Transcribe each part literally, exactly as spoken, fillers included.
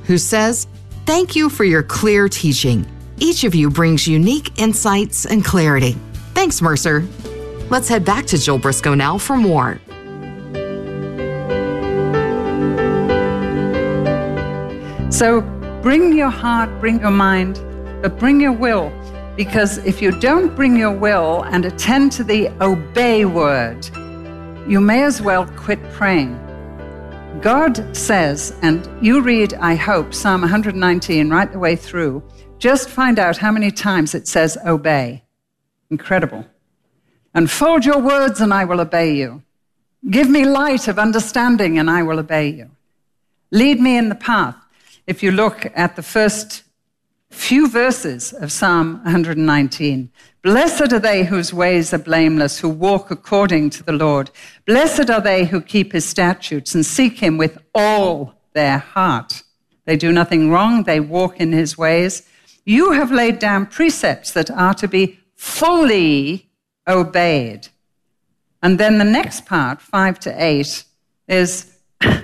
who says, "Thank you for your clear teaching. Each of you brings unique insights and clarity." Thanks, Mercer. Let's head back to Jill Briscoe now for more. So bring your heart, bring your mind, but bring your will. Because if you don't bring your will and attend to the obey word, you may as well quit praying. God says, and you read, I hope, Psalm one hundred nineteen right the way through, just find out how many times it says obey. Incredible. Unfold your words and I will obey you. Give me light of understanding and I will obey you. Lead me in the path. If you look at the first few verses of Psalm one hundred nineteen, blessed are they whose ways are blameless, who walk according to the Lord. Blessed are they who keep his statutes and seek him with all their heart. They do nothing wrong, they walk in his ways. You have laid down precepts that are to be fully obeyed. And then the next part, five to eight, is,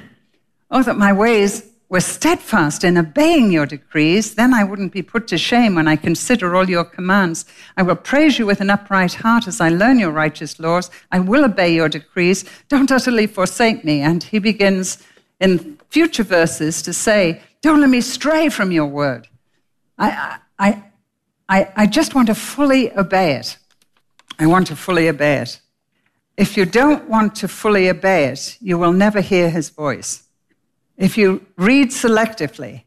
oh, that my ways were steadfast in obeying your decrees, then I wouldn't be put to shame when I consider all your commands. I will praise you with an upright heart as I learn your righteous laws. I will obey your decrees. Don't utterly forsake me. And he begins in future verses to say, don't let me stray from your word. I, I, I, I just want to fully obey it. I want to fully obey it. If you don't want to fully obey it, you will never hear his voice. If you read selectively,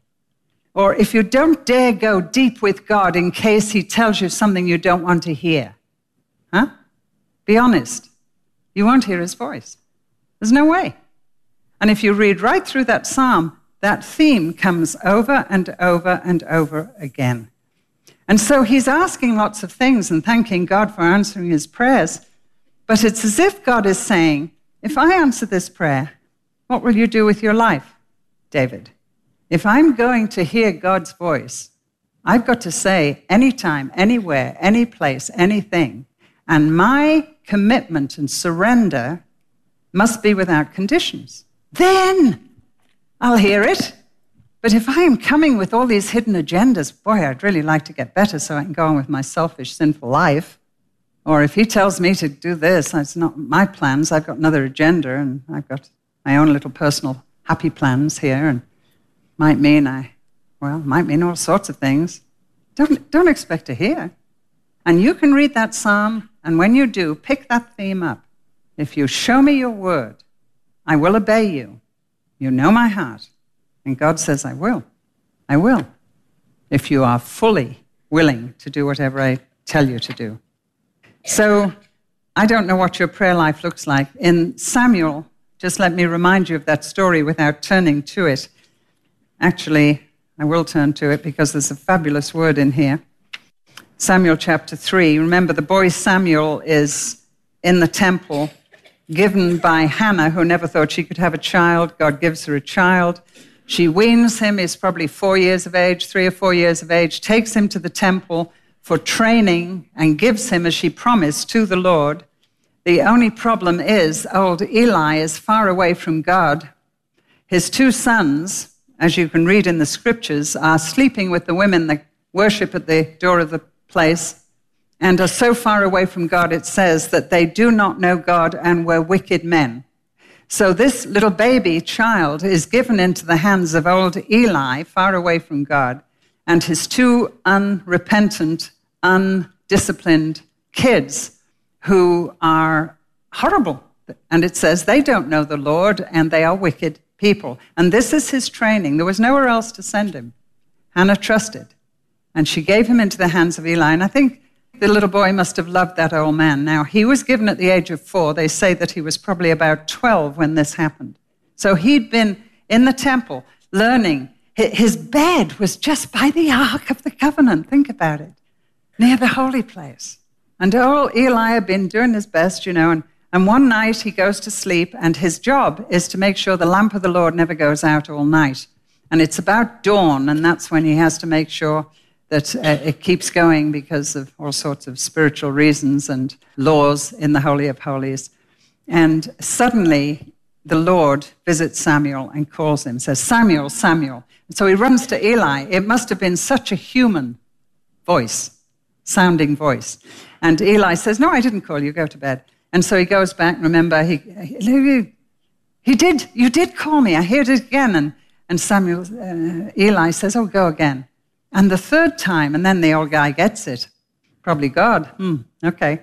or if you don't dare go deep with God in case he tells you something you don't want to hear, huh? Be honest. You won't hear his voice. There's no way. And if you read right through that psalm, that theme comes over and over and over again. And so he's asking lots of things and thanking God for answering his prayers. But it's as if God is saying, if I answer this prayer, what will you do with your life, David? If I'm going to hear God's voice, I've got to say anytime, anywhere, any place, anything. And my commitment and surrender must be without conditions. Then I'll hear it. But if I am coming with all these hidden agendas, boy, I'd really like to get better so I can go on with my selfish, sinful life. Or if he tells me to do this, it's not my plans. I've got another agenda, and I've got my own little personal happy plans here, and might mean I, well, might mean all sorts of things. Don't, don't expect to hear. And you can read that psalm, and when you do, pick that theme up. If you show me your word, I will obey you. You know my heart. And God says, I will. I will. If you are fully willing to do whatever I tell you to do. So I don't know what your prayer life looks like. In Samuel, just let me remind you of that story without turning to it. Actually, I will turn to it because there's a fabulous word in here. Samuel chapter three. Remember, the boy Samuel is in the temple, given by Hannah, who never thought she could have a child. God gives her a child. She weans him. He's probably four years of age, three or four years of age, takes him to the temple for training and gives him, as she promised, to the Lord. The only problem is old Eli is far away from God. His two sons, as you can read in the scriptures, are sleeping with the women that worship at the door of the place and are so far away from God, it says, that they do not know God and were wicked men. So this little baby child is given into the hands of old Eli, far away from God, and his two unrepentant, undisciplined kids who are horrible. And it says they don't know the Lord and they are wicked people. And this is his training. There was nowhere else to send him. Hannah trusted. And she gave him into the hands of Eli. And I think the little boy must have loved that old man. Now, he was given at the age of four. They say that he was probably about twelve when this happened. So he'd been in the temple learning. His bed was just by the Ark of the Covenant. Think about it. Near the holy place. And old Eli had been doing his best, you know, and, and one night he goes to sleep, and his job is to make sure the lamp of the Lord never goes out all night. And it's about dawn, and that's when he has to make sure that uh, it keeps going because of all sorts of spiritual reasons and laws in the Holy of Holies. And suddenly, the Lord visits Samuel and calls him, says, Samuel, Samuel. And so he runs to Eli. It must have been such a human voice, sounding voice. And Eli says, no, I didn't call you, go to bed. And so he goes back, remember, he, he, he did, you did call me, I heard it again. And, and Samuel, uh, Eli says, oh, go again. And the third time, and then the old guy gets it. Probably God. Hmm, okay.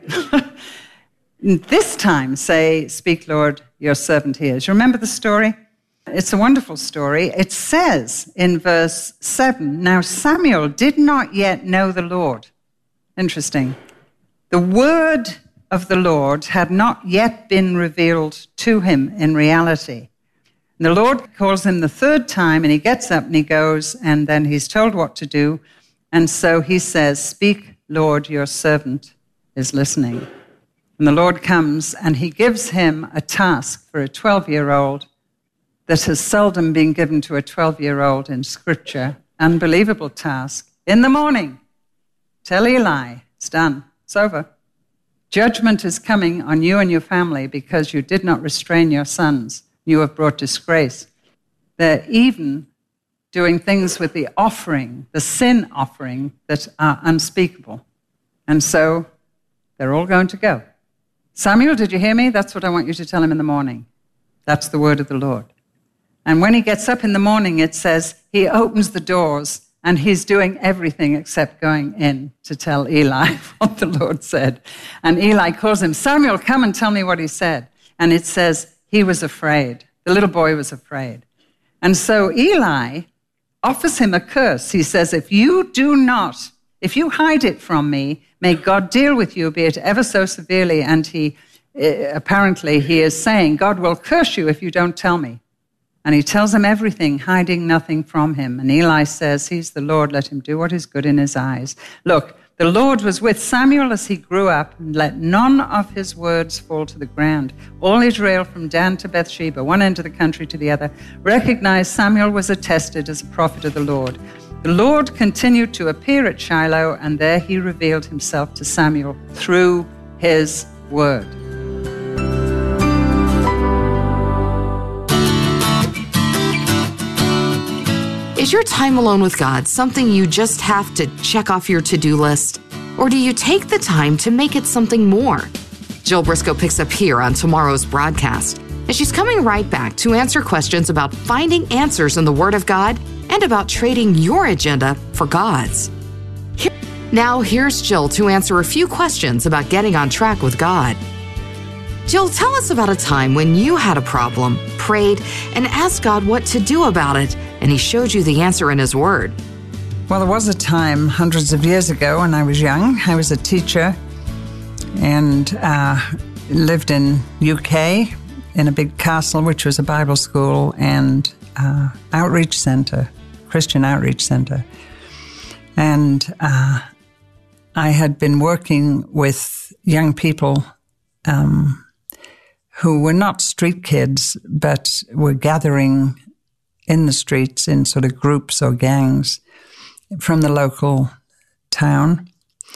This time, say, speak, Lord, your servant hears. You remember the story? It's a wonderful story. It says in verse seven, now Samuel did not yet know the Lord. Interesting. The word of the Lord had not yet been revealed to him in reality. And the Lord calls him the third time, and he gets up and he goes, and then he's told what to do. And so he says, speak, Lord, your servant is listening. And the Lord comes and he gives him a task for a twelve-year-old that has seldom been given to a twelve-year-old in Scripture. Unbelievable task. In the morning, tell Eli, it's done, it's over. Judgment is coming on you and your family because you did not restrain your sons. You have brought disgrace. They're even doing things with the offering, the sin offering, that are unspeakable. And so they're all going to go. Samuel, did you hear me? That's what I want you to tell him in the morning. That's the word of the Lord. And when he gets up in the morning, it says he opens the doors and he's doing everything except going in to tell Eli what the Lord said. And Eli calls him, Samuel, come and tell me what he said. And it says he was afraid. The little boy was afraid. And so Eli offers him a curse. He says, if you do not, if you hide it from me, may God deal with you, be it ever so severely. And he, uh, apparently he is saying, God will curse you if you don't tell me. And he tells him everything, hiding nothing from him. And Eli says, he's the Lord, let him do what is good in his eyes. Look, the Lord was with Samuel as he grew up, and let none of his words fall to the ground. All Israel from Dan to Beersheba, one end of the country to the other, recognized Samuel was attested as a prophet of the Lord. The Lord continued to appear at Shiloh, and there he revealed himself to Samuel through his word. Is your time alone with God something you just have to check off your to-do list? Or do you take the time to make it something more? Jill Briscoe picks up here on tomorrow's broadcast, and she's coming right back to answer questions about finding answers in the Word of God and about trading your agenda for God's. Here, now, here's Jill to answer a few questions about getting on track with God. Jill, tell us about a time when you had a problem, prayed, and asked God what to do about it, and He showed you the answer in His Word. Well, there was a time hundreds of years ago when I was young. I was a teacher and uh, lived in U K in a big castle, which was a Bible school and uh, outreach center, Christian outreach center. And uh, I had been working with young people um, who were not street kids, but were gathering in the streets in sort of groups or gangs from the local town.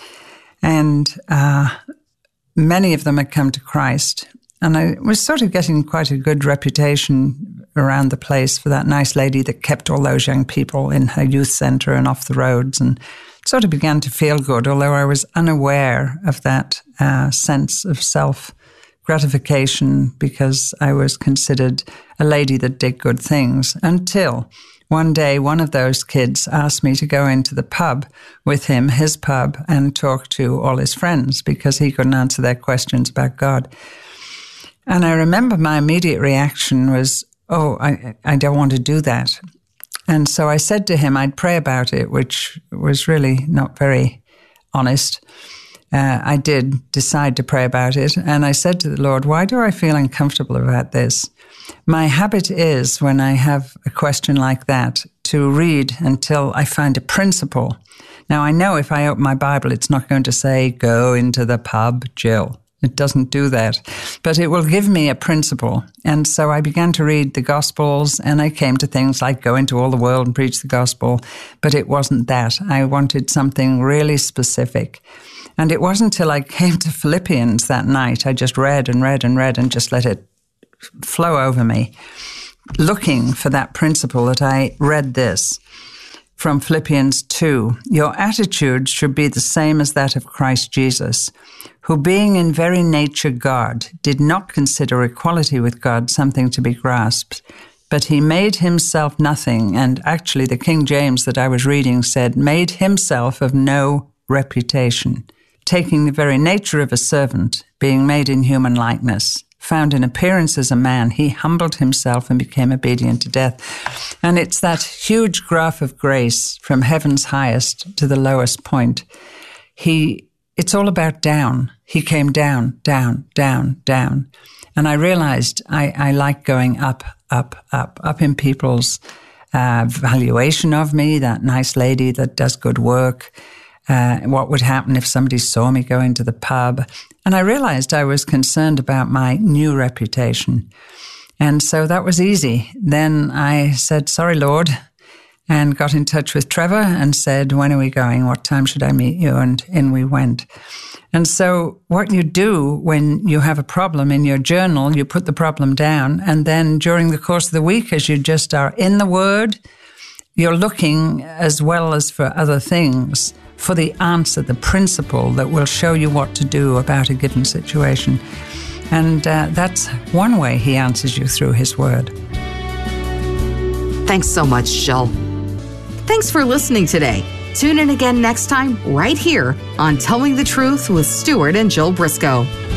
And uh, many of them had come to Christ. And I was sort of getting quite a good reputation around the place for that nice lady that kept all those young people in her youth center and off the roads, and sort of began to feel good, although I was unaware of that uh, sense of self gratification because I was considered a lady that did good things, until one day one of those kids asked me to go into the pub with him, his pub, and talk to all his friends because he couldn't answer their questions about God. And I remember my immediate reaction was, oh, I, I don't want to do that. And so I said to him I'd pray about it, which was really not very honest. Uh, I did decide to pray about it, and I said to the Lord, why do I feel uncomfortable about this? My habit is, when I have a question like that, to read until I find a principle. Now, I know if I open my Bible, it's not going to say, go into the pub, Jill. It doesn't do that. But it will give me a principle. And so I began to read the Gospels, and I came to things like go into all the world and preach the gospel. But it wasn't that. I wanted something really specific. And it wasn't until I came to Philippians that night, I just read and read and read and just let it flow over me, looking for that principle, that I read this from Philippians two. Your attitude should be the same as that of Christ Jesus, who being in very nature God, did not consider equality with God something to be grasped, but he made himself nothing. And actually the King James that I was reading said, made himself of no reputation, taking the very nature of a servant, being made in human likeness, found in appearance as a man, he humbled himself and became obedient to death. And it's that huge graph of grace from heaven's highest to the lowest point. He, it's all about down. He came down, down, down, down. And I realized I, I like going up, up, up, up in people's uh, valuation of me, that nice lady that does good work. Uh, what would happen if somebody saw me going to the pub? And I realized I was concerned about my new reputation. And so that was easy. Then I said, sorry, Lord, and got in touch with Trevor and said, when are we going? What time should I meet you? And in we went. And so what you do when you have a problem in your journal, you put the problem down. And then during the course of the week, as you just are in the Word, you're looking as well as for other things for the answer, the principle that will show you what to do about a given situation. And uh, that's one way he answers you, through his Word. Thanks so much, Jill. Thanks for listening today. Tune in again next time right here on Telling the Truth with Stuart and Jill Briscoe.